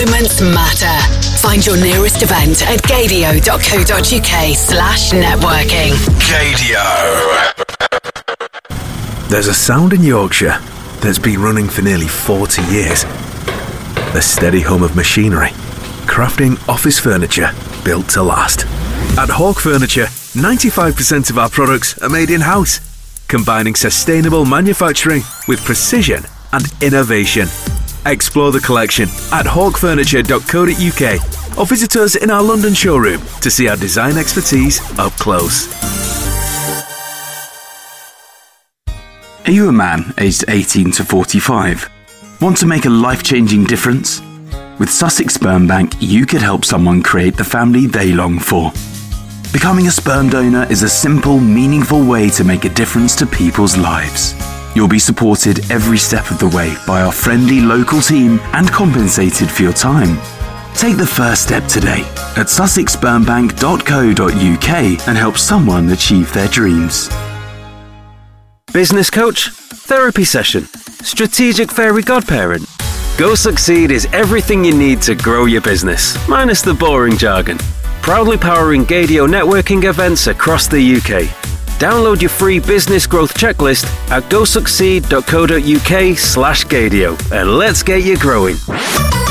Moments matter. Find your nearest event at gadio.co.uk/networking. Gadio. There's a sound in Yorkshire that's been running for nearly 40 years. The steady hum of machinery, crafting office furniture built to last. At Hawk Furniture, 95% of our products are made in-house, combining sustainable manufacturing with precision and innovation. Explore the collection at hawkfurniture.co.uk or visit us in our London showroom to see our design expertise up close. Are you a man aged 18 to 45? Want to make a life-changing difference? With Sussex Sperm Bank, you could help someone create the family they long for. Becoming a sperm donor is a simple, meaningful way to make a difference to people's lives. You'll be supported every step of the way by our friendly local team and compensated for your time. Take the first step today at sussexspermbank.co.uk and help someone achieve their dreams. Business coach? Therapy session? Strategic fairy godparent? Go Succeed is everything you need to grow your business, minus the boring jargon. Proudly powering Gadio networking events across the UK. Download your free business growth checklist at gosucceed.co.uk/Gadio and let's get you growing.